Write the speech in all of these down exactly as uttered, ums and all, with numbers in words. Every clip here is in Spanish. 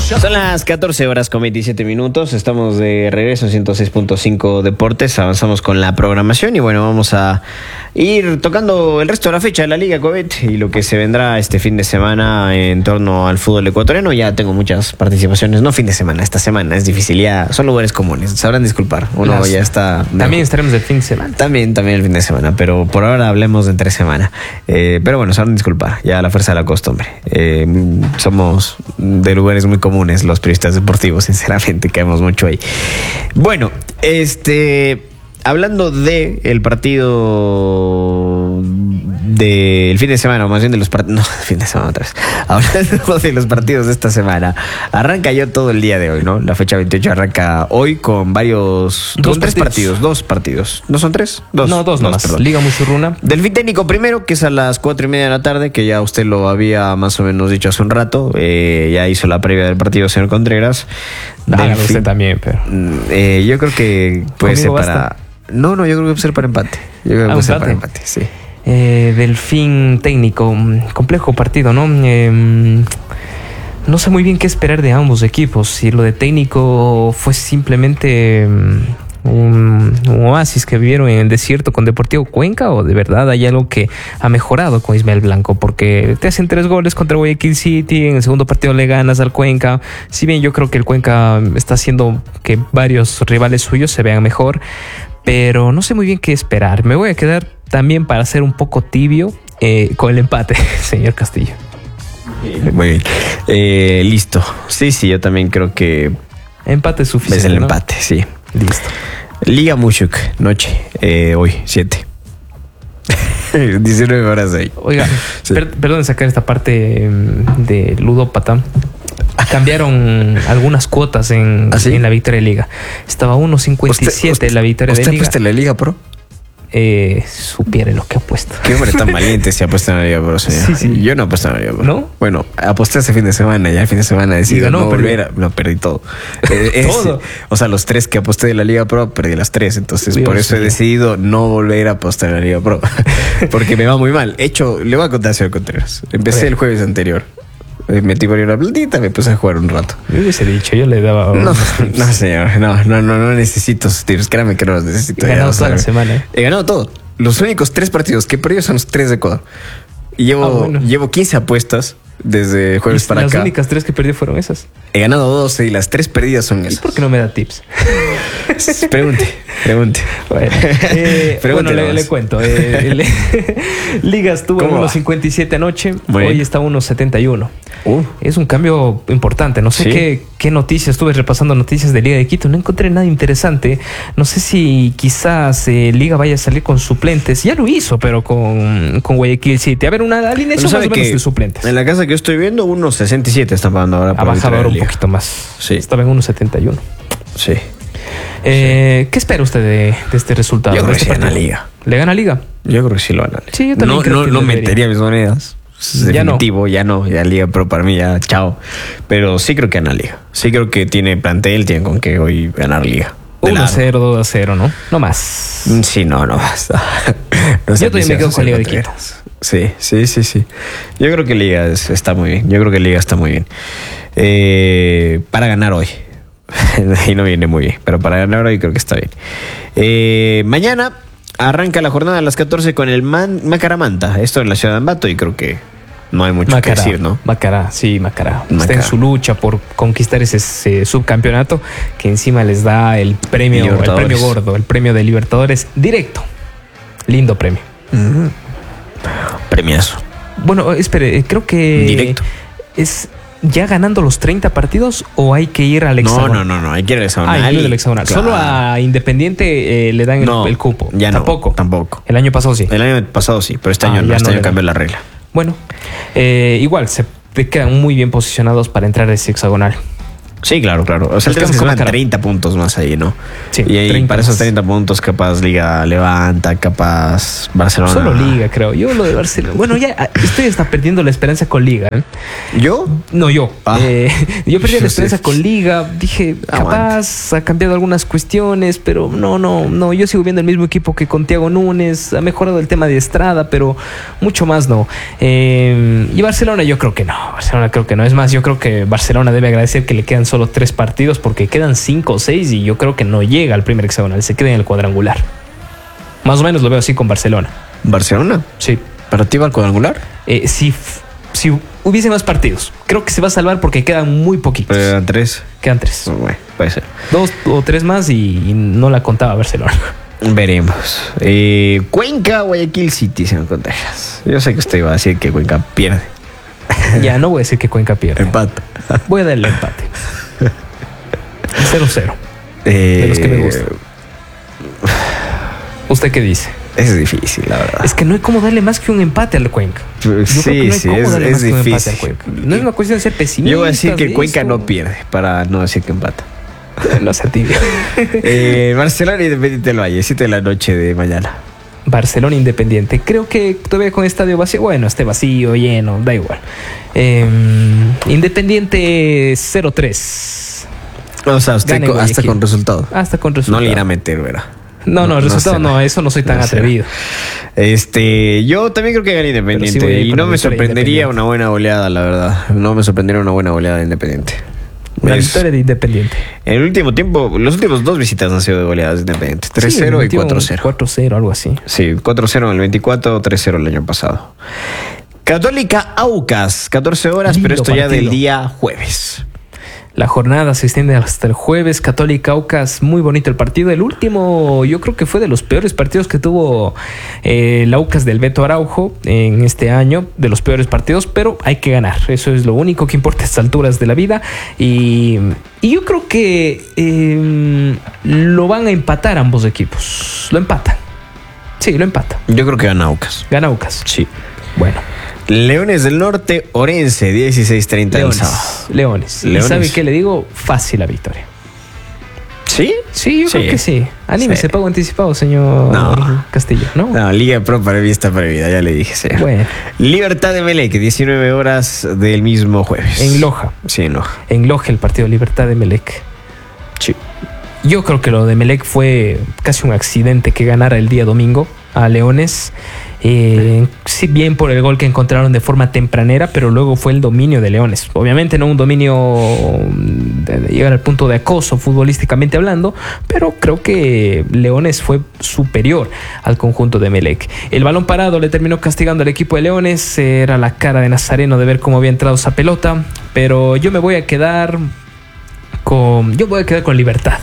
Son las catorce horas con veintisiete minutos. Estamos de regreso en ciento seis punto cinco Deportes. Avanzamos con la programación y bueno, vamos a ir tocando el resto de la fecha de la Liga Covet y lo que se vendrá este fin de semana en torno al fútbol ecuatoriano. Ya tengo muchas participaciones, no fin de semana, esta semana es difícil, ya son lugares comunes, sabrán disculpar. Uno Las, ya está. También estaremos el fin de semana. También, también el fin de semana, pero por ahora hablemos de entre semana. Eh, pero bueno, sabrán disculpar, ya a la fuerza de la costumbre. Eh, somos de lugares muy comunes los periodistas deportivos, sinceramente, caemos mucho ahí. Bueno, este... hablando de el partido del fin de semana, o más bien de los partidos, no, fin de semana otra vez, hablando de los partidos de esta semana, arranca ya todo el día de hoy, ¿no? La fecha veintiocho arranca hoy con varios, dos con tres partidos, dos partidos, ¿no son tres? Dos. No, dos, dos nomás, perdón. Liga Muchurruna. Delfín Técnico primero, que es a las cuatro y media de la tarde, que ya usted lo había más o menos dicho hace un rato, eh, ya hizo la previa del partido, señor Contreras. Hágalo usted también, pero... Eh, yo creo que puede ser para... Basta. No, no, yo creo que puede ser para empate. Yo creo que puede ser para empate, sí. Eh, Delfín Técnico, complejo partido, ¿no? Eh, no sé muy bien qué esperar de ambos equipos. Si lo de Técnico fue simplemente un, un oasis que vivieron en el desierto con Deportivo Cuenca, o de verdad hay algo que ha mejorado con Ismael Blanco, porque te hacen tres goles contra Guayaquil City, en el segundo partido le ganas al Cuenca. Si bien yo creo que el Cuenca está haciendo que varios rivales suyos se vean mejor, pero no sé muy bien qué esperar. Me voy a quedar también, para ser un poco tibio, eh, con el empate, señor Castillo. Muy bien. Eh, listo. Sí, sí, yo también creo que... Empate es suficiente, es el ¿no? empate, sí. Listo. Liga Mushuk, noche, eh, hoy, siete. diecinueve horas ahí. Oiga, sí. per perdón sacar esta parte de ludópata. Cambiaron algunas cuotas en, ¿Ah, sí? en la victoria de Liga. Estaba uno cincuenta y siete la victoria de Liga. ¿Usted apuesta en la Liga Pro? Eh, supiere lo que apuesto. Qué hombre tan valiente si apuesta en la Liga Pro, señor. Sí, sí. Yo no apuesto en la Liga Pro. ¿No? Bueno, aposté ese fin de semana, ya el fin de semana decidí no volver a... No, perdí todo. eh, ¿Todo? Es, o sea, los tres que aposté de la Liga Pro, perdí las tres. Entonces, Dios por eso Dios. he decidido no volver a apostar en la Liga Pro. Porque me va muy mal. Hecho, le voy a contar, señor Contreras. Empecé el jueves anterior. Metí por ahí una platita, me puse a jugar un rato. Yo hubiese dicho, yo le daba... No, no señor, no, no, no, no necesito sus tiros. Créame que no los necesito. He ganado toda la semana. ¿eh? He ganado todo. Los únicos tres partidos que he perdido son los tres de Ecuador. Y llevo, ah, bueno. llevo quince apuestas desde jueves para las acá. Las únicas tres que perdí fueron esas. He ganado doce y las tres perdidas son esas. ¿Y por qué no me da tips? Pregunte, pregunte. Bueno, eh, bueno le, le cuento. Eh, le, Liga estuvo en uno cincuenta y siete anoche, Muy hoy bien. está uno setenta y uno. Uh. Es un cambio importante. No sé ¿Sí? qué, qué noticias, estuve repasando noticias de Liga de Quito, no encontré nada interesante. No sé si quizás eh, Liga vaya a salir con suplentes. Ya lo hizo, pero con, con Guayaquil City. A ver, una alineación más o menos de suplentes. En la casa que yo estoy viendo, uno sesenta y siete está pagando ahora. Ha bajado ahora un poquito más. Sí. Estaba en uno setenta y uno. Sí. Eh, sí. ¿Qué espera usted de, de este resultado? Yo creo este que sí gana Liga. ¿Le gana Liga? Yo creo que sí lo gana. Sí, yo también no, creo no, que no debería. metería mis monedas. Es ya definitivo, no. ya no. Ya Liga Pro para mí, ya chao. Pero sí creo que gana Liga. Sí creo que tiene plantel, tiene con qué hoy ganar Liga. uno a cero, dos a cero, ¿no? No más. Sí, no, no más. No yo también me quedo con Liga de Quito. Sí, sí, sí, sí. Yo creo que Liga es, está muy bien. Yo creo que Liga está muy bien. Eh, para ganar hoy. Ahí no viene muy bien, pero para ganar hoy creo que está bien. Eh, mañana arranca la jornada a las catorce con el Man Macaramanta. Esto en la ciudad de Ambato y creo que no hay mucho Macará, que decir, ¿no? Macará, sí, Macará. Macará. Está en su lucha por conquistar ese, ese subcampeonato que encima les da el premio, el premio gordo, el premio de Libertadores directo. Lindo premio. Mm-hmm. Premiazo. Bueno, espere, creo que... Directo. Es... ¿Ya ganando los treinta partidos o hay que ir al hexagonal? No, no, no, no, hay que ir al hexagonal. Ah, hay que ir al hexagonal. Claro. Solo a Independiente eh, le dan no, el, el cupo. Ya no. Tampoco. Tampoco. El año pasado sí. El año pasado sí, pero este ah, año no. Este no año cambió la regla. Bueno, eh, igual se quedan muy bien posicionados para entrar a ese hexagonal. Sí, claro, claro. O sea, el tema es que suman treinta puntos más ahí, ¿no? Sí, y ahí para esos treinta puntos, capaz Liga levanta, capaz Barcelona. Solo Liga, creo. Yo lo de Barcelona. Bueno, ya estoy hasta perdiendo la esperanza con Liga. ¿eh? ¿Yo? No, yo. Ah. Eh, yo perdí la esperanza Sí. con Liga. Dije, capaz ha cambiado algunas cuestiones, pero no, no, no. Yo sigo viendo el mismo equipo que con Thiago Núñez. Ha mejorado el tema de Estrada, pero mucho más no. Eh, y Barcelona, yo creo que no. Barcelona creo que no. Es más, yo creo que Barcelona debe agradecer que le quedan solo tres partidos porque quedan cinco o seis y yo creo que no llega al primer hexagonal, se queda en el cuadrangular. Más o menos lo veo así con Barcelona. ¿Barcelona? Sí. ¿Para ti va al cuadrangular? Eh, si, si hubiese más partidos, creo que se va a salvar porque quedan muy poquitos. Pero eran tres. Quedan tres. Bueno, puede ser. Dos o tres más y, y no la contaba Barcelona. Veremos. Eh, Cuenca, Guayaquil City, señor Contreras. Yo sé que usted iba a decir que Cuenca pierde. Ya, no voy a decir que Cuenca pierde. Empate. Voy a darle empate. cero cero. Eh, De los que me gustan. ¿Usted qué dice? Es difícil, la verdad. Es que no hay cómo darle más que un empate al Cuenca. Yo sí, creo que no hay sí, cómo es, darle es más que un empate difícil. al Cuenca. No es una cuestión de ser pesimista. Yo voy a decir que de Cuenca eso. no pierde, para no decir que empata. No sea tibio. eh, Barcelona Independiente del Valle, siete de la noche de mañana. Barcelona Independiente. Creo que todavía con estadio vacío. Bueno, esté vacío, lleno, da igual. Eh, Independiente cero tres. O sea, usted Gane con- hasta Guayaquil. con resultado. Hasta con No resultado. le irá a meter, ¿verdad? No, no, No, el no resultado sé. no, eso no soy tan No sé. atrevido. Este, yo también creo que gana Independiente. Pero sí voy a ir y por no la me victoria de sorprendería Independiente. una buena goleada, la verdad. No me sorprendería una buena goleada de Independiente. Una Es- victoria de Independiente. En el último tiempo, los últimos dos visitas han sido de goleadas de Independiente. tres cero Sí, y cuatro cero. cuatro cero, algo así. Sí, cuatro cero en el veinticuatro, tres cero el año pasado. Católica Aucas, catorce horas, Lindo pero esto ya partido. del día jueves. La jornada se extiende hasta el jueves. Católica Aucas, muy bonito el partido. El último, yo creo que fue de los peores partidos que tuvo eh, el Aucas del Beto Araujo en este año, de los peores partidos, pero hay que ganar. Eso es lo único que importa a estas alturas de la vida. Y, y yo creo que eh, lo van a empatar ambos equipos. Lo empatan. Sí, lo empatan. Yo creo que gana Aucas. Gana Aucas. Sí. Bueno. Leones del Norte, Orense, dieciséis treinta el sábado. Leones. Leones. Leones. ¿Y sabe qué le digo? Fácil la victoria. ¿Sí? Sí, yo Sí. creo que sí. Anímese, Sí. pago anticipado, señor No. Castillo, ¿no? No, Liga Pro para mí está prohibida, ya le dije, señor. Bueno, Libertad de Melec, diecinueve horas del mismo jueves. en Loja. Sí, en Loja. En Loja, el partido Libertad de Melec. Sí. Yo creo que lo de Melec fue casi un accidente que ganara el día domingo a Leones. Eh, sí, bien por el gol que encontraron de forma tempranera, pero luego fue el dominio de Leones. Obviamente no un dominio de, de llegar al punto de acoso futbolísticamente hablando, pero creo que Leones fue superior al conjunto de Melec. El balón parado le terminó castigando al equipo de Leones. Era la cara de Nazareno de ver cómo había entrado esa pelota, pero yo me voy a quedar con, yo voy a quedar con Libertad.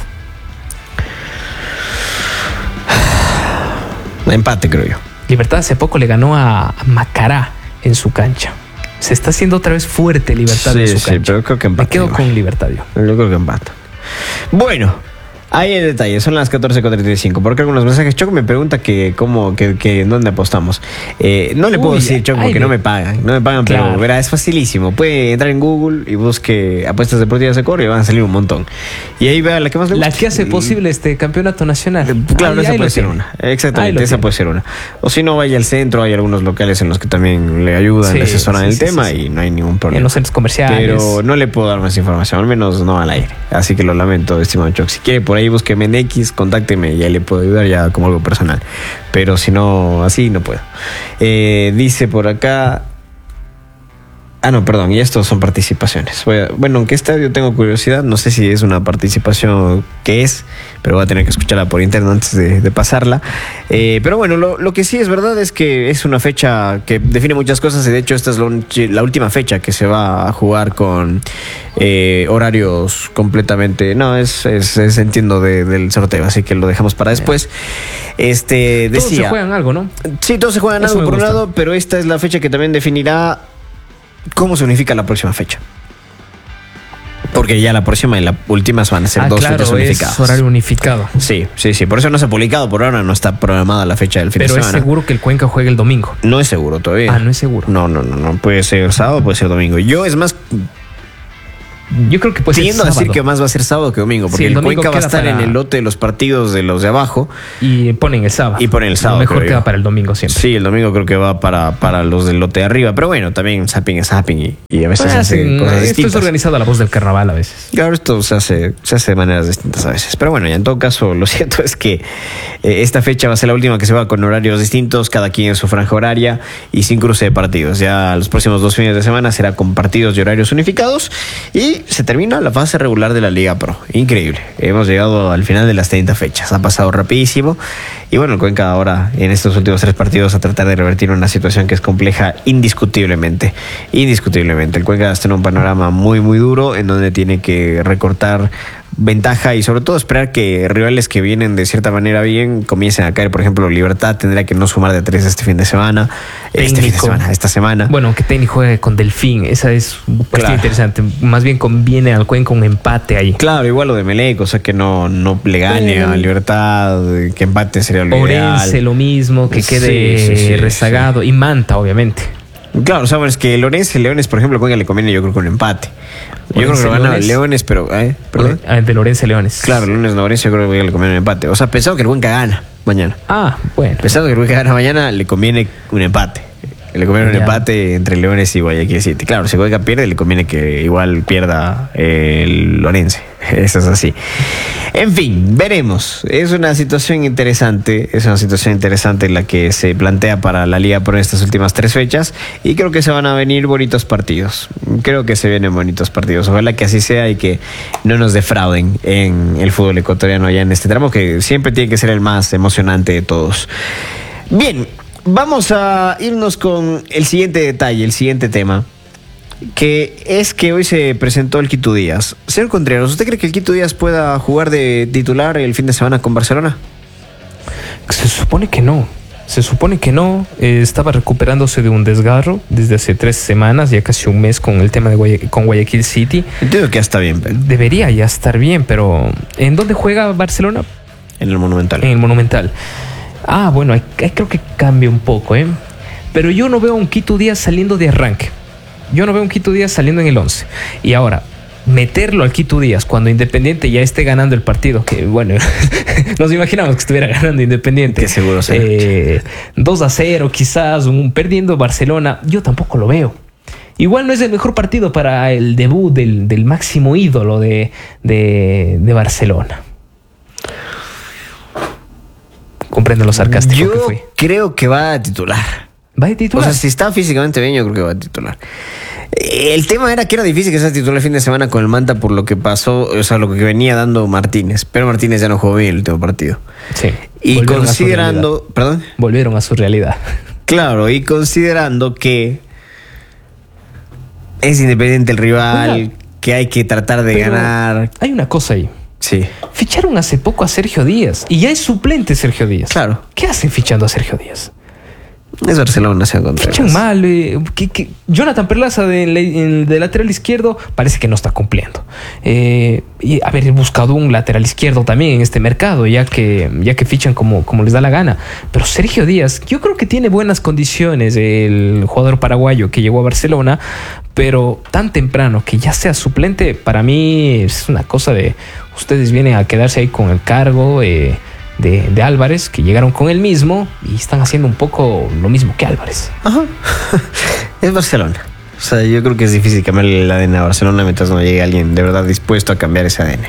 Empate, creo yo. Libertad hace poco le ganó a Macará en su cancha. Se está haciendo otra vez fuerte Libertad Sí, en su sí, cancha. pero creo que Me empate. quedo igual. con Libertad yo. Yo creo que empata. Bueno, ahí el detalle, son las catorce con treinta y cinco. Porque algunos mensajes, Choco me pregunta que cómo, que, que dónde apostamos. Eh, no le puedo Uy, decir, Choco, ay, porque me- no me pagan. No me pagan, Claro. pero verá, es facilísimo. Puede entrar en Google y busque apuestas deportivas de Corre y van a salir un montón. Y ahí vea la que más le gusta. La que hace posible este campeonato nacional. Claro, Ahí- esa ahí lo puede ser tiene. una. Ahí Exactamente, lo esa tiene. puede ser una. O si no, vaya al centro, hay algunos locales en los que también le ayudan, Sí, le asesoran sí, el sí, tema sí, sí. y no hay ningún problema. En los centros comerciales. Pero no le puedo dar más información, al menos no al aire. Así que lo lamento, estimado Choc. Si quiere, por ahí búsqueme en X, contácteme y ahí le puedo ayudar ya como algo personal. Pero si no, así no puedo. Eh, dice por acá. Ah, no, perdón, y estos son participaciones. Voy a- bueno, ¿en qué estadio tengo curiosidad? No sé si es una participación que es, pero voy a tener que escucharla por internet antes de, de pasarla. Eh, pero bueno, lo, lo que sí es verdad es que es una fecha que define muchas cosas y de hecho esta es la, un- la última fecha que se va a jugar con eh, horarios completamente... No, es, es, es entiendo de- del sorteo, así que lo dejamos para después. Este, Todos decía... se juegan algo, ¿no? Sí, todos se juegan Eso algo me por un gusta. lado, pero esta es la fecha que también definirá cómo se unifica la próxima fecha. Porque ya la próxima y la última van a ser Ah, dos claro, fechas unificadas. es horario unificado. Sí, sí, sí. Por eso no se ha publicado. Por ahora no está programada la fecha del fin Pero de es semana. seguro que el Cuenca juegue el domingo. No es seguro todavía. Ah, no es seguro. No, no, no, no. Puede ser sábado, puede ser domingo. Yo, es más, Yo creo que puede Tiendo ser a decir sábado. que más va a ser sábado que domingo, porque Sí, el el domingo Cuenca va a queda estar para- en el lote de los partidos de los de abajo. Y ponen el sábado. Y ponen el sábado, Lo mejor creo queda yo. para el domingo siempre. Sí, el domingo creo que va para, para los del lote de arriba. Pero bueno, también zapping es zapping y, y a veces Pues se hace hacen- cosas esto distintas. es organizado a la voz del carnaval a veces. Claro, esto se hace, se hace de maneras distintas a veces. Pero bueno, ya en todo caso, lo cierto es que eh, esta fecha va a ser la última que se va con horarios distintos, cada quien en su franja horaria y sin cruce de partidos. Ya los próximos dos fines de semana será con partidos y horarios unificados y se termina la fase regular de la Liga Pro. Increíble. Hemos llegado al final de las treinta fechas. Ha pasado rapidísimo. Y bueno, el Cuenca ahora en estos últimos tres partidos a tratar de revertir una situación que es compleja indiscutiblemente. Indiscutiblemente. El Cuenca está en un panorama muy, muy duro en donde tiene que recortar ventaja y sobre todo esperar que rivales que vienen de cierta manera bien comiencen a caer. Por ejemplo, Libertad tendrá que no sumar de a tres este fin de semana. Este fin de Técnico. semana, esta semana. Bueno, que Técnico juegue con Delfín. Esa es un partido Claro. interesante. Más bien conviene al Cuenca un empate ahí. Claro, igual lo de Melec, o sea que no, no le gane a Libertad, que empate sería lo Orense, ideal. lo mismo, que Sí, quede sí, sí, rezagado. Y Manta, obviamente. Claro, sabes que Lorenz, Leones, por ejemplo, Cuenca le conviene yo creo que un empate. Yo creo que Orense, lo gana Leones. Leones, pero... ¿eh? ¿Perdón? Ah, de Lorenzo Leones. Claro, Leones Lorenz yo creo que le conviene un empate. O sea, pensado que el Cuenca gana mañana. Ah, bueno. Pensado que el Cuenca gana mañana, le conviene un empate. Le conviene un Ya. empate entre Leones y Guayaquil City. Claro, si Cuenca pierde, le conviene que igual pierda eh, el Lorense. Eso es así. En fin, veremos. Es una situación interesante. Es una situación interesante la que se plantea para la Liga Pro en estas últimas tres fechas. Y creo que se van a venir bonitos partidos. Creo que se vienen bonitos partidos. Ojalá que así sea y que no nos defrauden en el fútbol ecuatoriano ya en este tramo, que siempre tiene que ser el más emocionante de todos. Bien. Vamos a irnos con el siguiente detalle, el siguiente tema, que es que hoy se presentó el Quito Díaz. Señor Contreras, ¿usted cree que el Quito Díaz pueda jugar de titular el fin de semana con Barcelona? Se supone que no. Se supone que no. Eh, estaba recuperándose de un desgarro desde hace tres semanas, ya casi un mes con el tema de Guaya- con Guayaquil City. Entiendo que ya está bien, pero Debería ya estar bien, pero ¿en dónde juega Barcelona? en el Monumental. En el Monumental. Ah, bueno, ahí, ahí creo que cambia un poco, ¿eh? Pero yo no veo a un Quito Díaz saliendo de arranque. Yo no veo a un Quito Díaz saliendo en el once. Y ahora, meterlo al Quito Díaz cuando Independiente ya esté ganando el partido, que bueno, nos imaginamos que estuviera ganando Independiente. Que seguro será. Eh, dos a cero quizás, un, perdiendo Barcelona, yo tampoco lo veo. Igual no es el mejor partido para el debut del, del máximo ídolo de, de, de Barcelona. Comprendo lo sarcástico Yo que fue. creo que va a titular. ¿Va de titular? O sea, si está físicamente bien, yo creo que va a titular. Eh, El tema era que era difícil que sea titular el fin de semana con el Manta por lo que pasó, o sea, lo que venía dando Martínez. Pero Martínez ya no jugó bien el último partido. Sí. Y Volvieron a su considerando, perdón, realidad. Volvieron a su realidad. claro, y considerando que es Independiente el rival, Oiga, que hay que tratar de Pero ganar. hay una cosa ahí. Sí, Ficharon hace poco a Sergio Díaz y ya es suplente Sergio Díaz. claro. ¿Qué hacen fichando a Sergio Díaz? Es Barcelona, se encontró. Fichan mal. Eh, que, que Jonathan Perlaza de, de, de lateral izquierdo parece que no está cumpliendo. Eh, y haber buscado un lateral izquierdo también en este mercado, ya que, ya que fichan como, como les da la gana. Pero Sergio Díaz, yo creo que tiene buenas condiciones, el jugador paraguayo que llegó a Barcelona, pero tan temprano que ya sea suplente, para mí es una cosa de ustedes vienen a quedarse ahí con el cargo. Eh, De, de Álvarez, que llegaron con él mismo y están haciendo un poco lo mismo que Álvarez. Ajá. Es Barcelona. O sea, yo creo que es difícil cambiar el A D N a Barcelona mientras no llegue alguien de verdad dispuesto a cambiar ese A D N.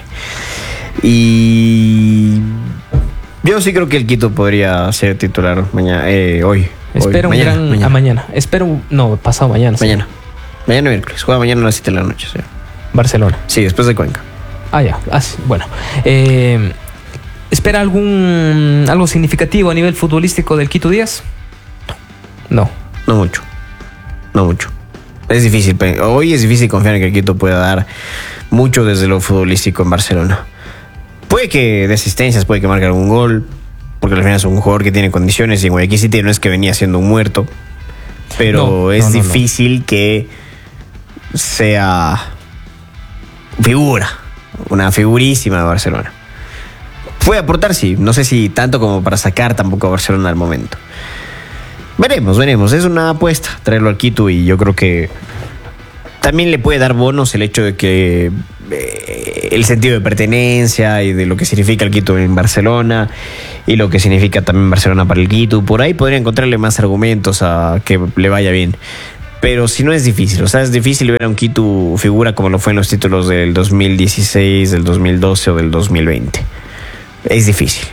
Y yo sí creo que el Quito podría ser titular mañana, eh, hoy. Espero hoy. un Mañana, gran mañana. a mañana. Espero un- no, pasado mañana. sí. Mañana. Mañana miércoles. Juega mañana a las siete de la noche. Sí, Barcelona. sí después de Cuenca. Ah, ya. Ah, sí, bueno. Eh, ¿Espera algún algo significativo a nivel futbolístico del Quito Díaz? No. No mucho. No mucho. Es difícil. pe- Hoy es difícil confiar en que el Quito pueda dar mucho desde lo futbolístico en Barcelona. Puede que de asistencias, puede que marque algún gol, porque al final es un jugador que tiene condiciones y en Guayaquil City no es que venía siendo un muerto. Pero No, es no, no, no. difícil que sea figura, una figurísima de Barcelona. Puede aportar, sí. No sé si tanto como para sacar tampoco a Barcelona al momento. Veremos, veremos. Es una apuesta traerlo al Quito y yo creo que también le puede dar bonos el hecho de que eh, el sentido de pertenencia y de lo que significa el Quito en Barcelona y lo que significa también Barcelona para el Quito. Por ahí podría encontrarle más argumentos a que le vaya bien. Pero si no es difícil, o sea, es difícil ver a un Quito figura como lo fue en los títulos del dos mil dieciséis, del dos mil doce o del dos mil veinte. Es difícil.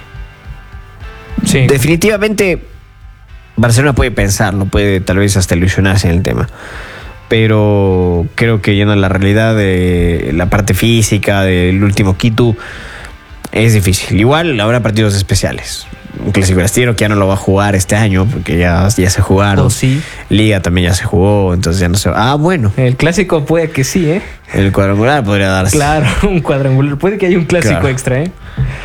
Sí. Definitivamente Barcelona puede pensarlo, puede tal vez hasta ilusionarse en el tema. Pero creo que yendo a la realidad de la parte física del último Quito, es difícil. Igual habrá partidos especiales. Un clásico brasileño que ya no lo va a jugar este año porque ya, ya se jugaron. Oh, sí. Liga también ya se jugó, entonces ya no se va. Ah, bueno. El clásico puede que sí, ¿eh? El cuadrangular podría darse. Claro, un cuadrangular. Puede que haya un clásico Claro. extra, ¿eh?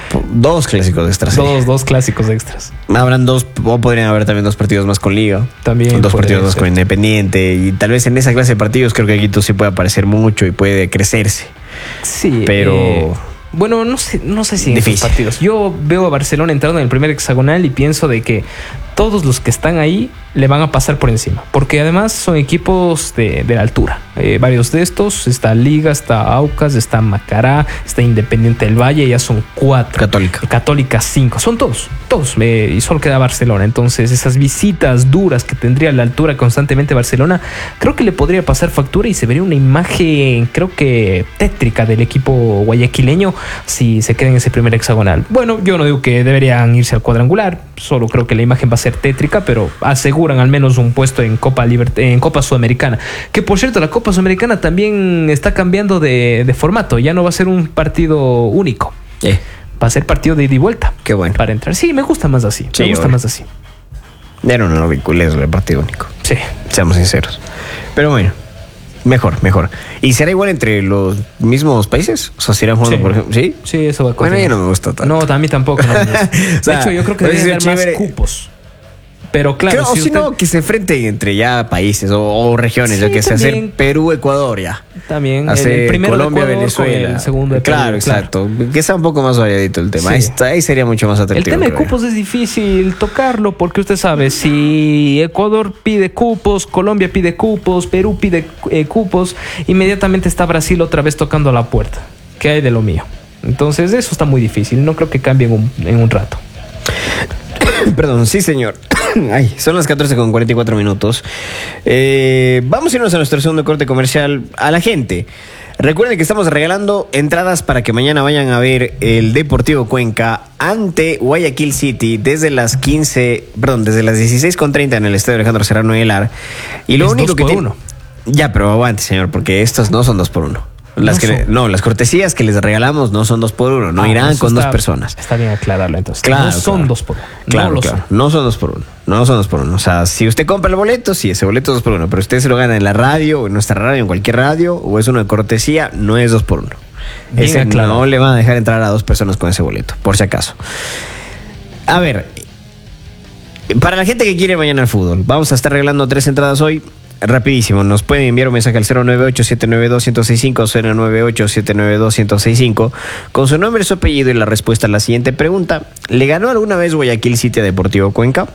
Dos clásicos extras. Dos, dos clásicos extras. Habrán dos, o podrían haber también dos partidos más con Liga. También Dos podría partidos más ser. con Independiente. Y tal vez en esa clase de partidos creo que Quito sí puede aparecer mucho y puede crecerse. Sí, Pero... eh, bueno, no sé, no sé si en Difícil. esos partidos. Yo veo a Barcelona entrando en el primer hexagonal y pienso de que todos los que están ahí le van a pasar por encima. Porque además son equipos de, de la altura. Eh, varios de estos, está Liga, está Aucas, está Macará, está Independiente del Valle, ya son cuatro. Católica. Católica cinco. Son todos, todos. eh, y solo queda Barcelona. Entonces esas visitas duras que tendría a la altura constantemente Barcelona, creo que le podría pasar factura y se vería una imagen, creo que tétrica del equipo guayaquileño si se queda en ese primer hexagonal. Bueno, yo no digo que deberían irse al cuadrangular, solo creo que la imagen va a ser tétrica, pero aseguran al menos un puesto en Copa Libert- en Copa Sudamericana. Que por cierto, la Copa Sudamericana también está cambiando de, de formato, ya no va a ser un partido único. Eh, Va a ser partido de ida y vuelta. Qué bueno. Para entrar. Sí, me gusta más así. Sí, me gusta obvio. más así. ya no, no, no vinculé el partido único. Sí. Seamos sinceros. Pero bueno, mejor, mejor. ¿Y será igual entre los mismos países? O sea, si irán jugando, Sí. por ejemplo. ¿Sí? Sí, eso va a Bueno, continuar. ya no me gusta tanto. No, a mí tampoco. No, me gusta. O sea, de hecho, yo creo que hubiese deberían sido dar más chévere. cupos. Pero claro, Creo, o si usted- no, que se enfrenten entre ya países o, o regiones, Sí, yo que sé, hacer también. Perú, Ecuador ya. También Hacer el, el primero Colombia, de Ecuador Venezuela. con el segundo de Perú, Claro, exacto. Que sea un poco más variadito el tema. Sí. Ahí, está- ahí sería mucho más El atractivo. tema de creo yo. cupos es difícil tocarlo porque usted sabe, si Ecuador pide cupos, Colombia pide cupos, Perú pide eh, cupos, inmediatamente está Brasil otra vez tocando la puerta. ¿Qué hay de lo mío? Entonces eso está muy difícil, no creo que cambie en un, en un rato. Perdón, sí, señor. Ay, son las catorce con cuarenta y cuatro minutos. Eh, vamos a irnos a nuestro segundo corte comercial. A la gente, recuerden que estamos regalando entradas para que mañana vayan a ver el Deportivo Cuenca ante Guayaquil City desde las quince, perdón, desde las dieciséis con treinta en el Estadio Alejandro Serrano Aguilar. Y lo Es único dos que por tiene- uno. Ya, pero aguante, señor, porque estos no son dos por uno. Las No que le- son. no, las cortesías que les regalamos no son dos por uno, no Ah, irán eso con está- dos personas. Está bien aclararlo entonces. Claro, no son claro. dos por uno. Claro, no lo claro. son. No son dos por uno. No son dos por uno. O sea, si usted compra el boleto, sí, ese boleto es dos por uno. Pero usted se lo gana en la radio, o en nuestra radio, en cualquier radio, o es uno de cortesía, no es dos por uno. Bien Ese aclarado. no le van a dejar entrar a dos personas con ese boleto, por si acaso. A ver, para la gente que quiere mañana al fútbol, vamos a estar regalando tres entradas hoy. Rapidísimo, nos pueden enviar un mensaje al cero nueve ocho, siete nueve dos, uno cero seis cinco, cero nueve ocho, siete nueve dos, uno cero seis cinco con su nombre, su apellido y la respuesta a la siguiente pregunta. ¿Le ganó alguna vez Guayaquil City a Deportivo Cuenca?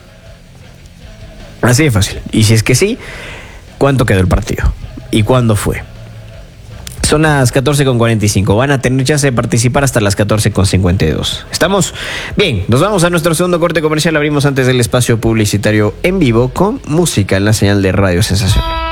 Así de fácil. Y si es que sí, ¿cuánto quedó el partido? ¿Y cuándo fue? Son las catorce con cuarenta y cinco. Van a tener chance de participar hasta las catorce con cincuenta y dos. ¿Estamos? Bien, nos vamos a nuestro segundo corte comercial. Abrimos antes del espacio publicitario en vivo con música en la señal de Radio Sensación.